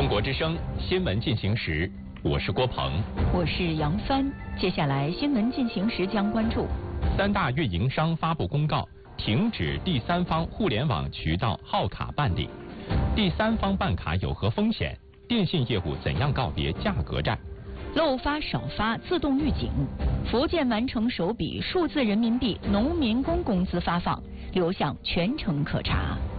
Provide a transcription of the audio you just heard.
中国之声新闻进行时，我是郭鹏， 我是杨帆。接下来新闻进行时将关注 ：3大运营商发布公告，停止第三方互联网渠道号卡办理。第三方办卡有何风险？电信业务怎样告别价格战？ 漏发少发自动预警。福建完成首笔数字人民币农民工工资发放，流向全程可查。